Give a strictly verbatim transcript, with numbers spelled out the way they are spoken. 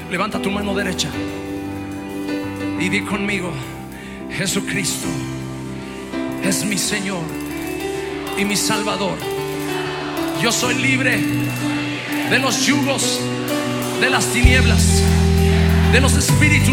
Levanta tu mano derecha y di conmigo: Jesucristo es mi Señor y mi Salvador. Yo soy libre de los yugos de las tinieblas, de los espíritus